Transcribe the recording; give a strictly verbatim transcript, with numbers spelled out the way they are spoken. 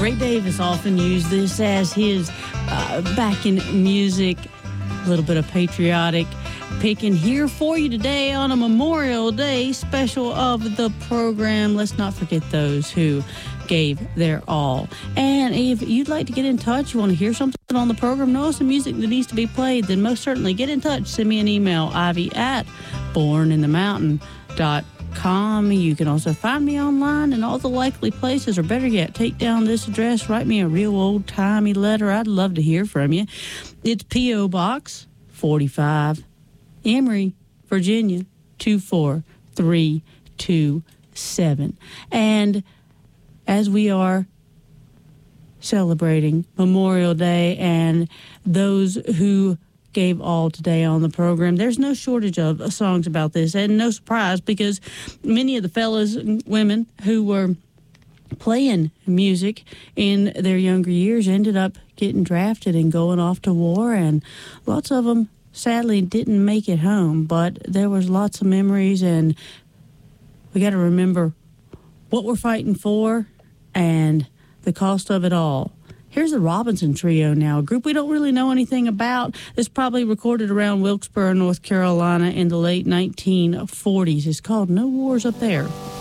Ray Davis often used this as his uh, backing music, a little bit of patriotic picking here for you today on a Memorial Day special of the program. Let's not forget those who gave their all. And if you'd like to get in touch, you want to hear something on the program, know some music that needs to be played, then most certainly get in touch. Send me an email, ivy at born in the mountain dot com. You can also find me online in all the likely places, or better yet, take down this address, write me a real old-timey letter. I'd love to hear from you. It's P O. Box forty-five, Emory, Virginia, two four three two seven. And as we are celebrating Memorial Day and those who gave all today on the program, there's no shortage of songs about this, and no surprise, because many of the fellas and women who were playing music in their younger years ended up getting drafted and going off to war, and lots of them sadly didn't make it home. But there was lots of memories, and we got to remember what we're fighting for and the cost of it all. Here's the Robinson Trio now, a group we don't really know anything about. This probably recorded around Wilkesboro, North Carolina in the late nineteen forties. It's called No Wars Up There.